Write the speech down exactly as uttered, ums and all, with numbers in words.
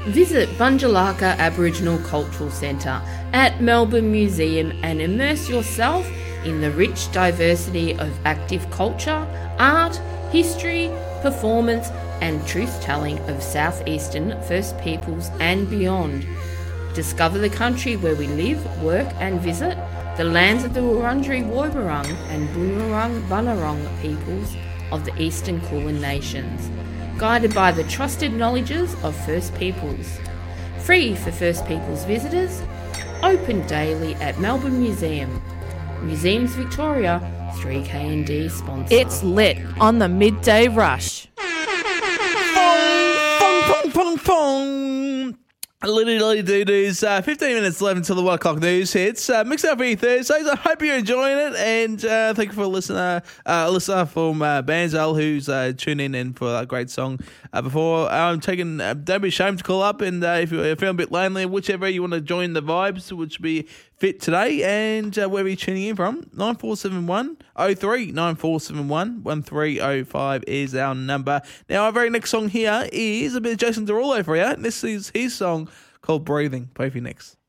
Visit Bunjalaka Aboriginal Cultural Centre at Melbourne Museum and immerse yourself in the rich diversity of active culture, art, history, performance and truth-telling of southeastern First Peoples and beyond. Discover the country where we live, work and visit, the lands of the Wurundjeri Woiwurrung and Boonwurrung Bunurong peoples of the Eastern Kulin Nations, guided by the trusted knowledges of First Peoples. Free for First Peoples visitors, open daily at Melbourne Museum. Museums Victoria, three K N D sponsor. It's lit on the midday rush. Fong, fong, fong, fong. Literally, dude, is uh, fifteen minutes left until the one o'clock news hits. Uh, Mix Up for your Thursdays. I hope you're enjoying it, and uh, thank you for a listener, uh, a listener from uh, Banzel who's uh, tuned in and for a great song. Uh, before I'm taking, uh, don't be ashamed to call up, and uh, if you're feeling a bit lonely, whichever you want to join the vibes, which be fit today, and uh, where are you tuning in from? nine four seven one oh three nine four seven one one three oh five is our number. Now, our very next song here is a bit of Jason Derulo for you. This is his song called Breathing. Play for you next.